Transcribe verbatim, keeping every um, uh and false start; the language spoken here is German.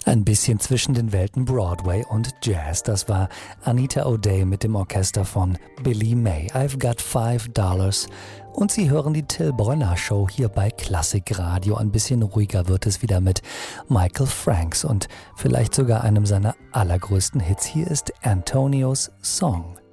Ein bisschen zwischen den Welten Broadway und Jazz. Das war Anita O'Day mit dem Orchester von Billy May. I've got five dollars. Und Sie hören die Till Brönner Show hier bei Klassikradio. Ein bisschen ruhiger wird es wieder mit Michael Franks und vielleicht sogar einem seiner allergrößten Hits. Hier ist Antonios Song.